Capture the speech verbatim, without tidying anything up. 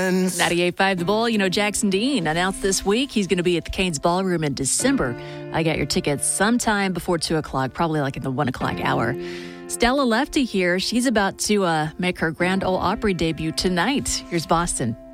friends. ninety-eight point five The Bull. You know, Jackson Dean announced this week he's going to be at the Canes Ballroom in December. I got your tickets sometime before two o'clock, probably like in the one o'clock hour. Stella Lefty here. She's about to uh, make her Grand Ole Opry debut tonight. Here's Boston.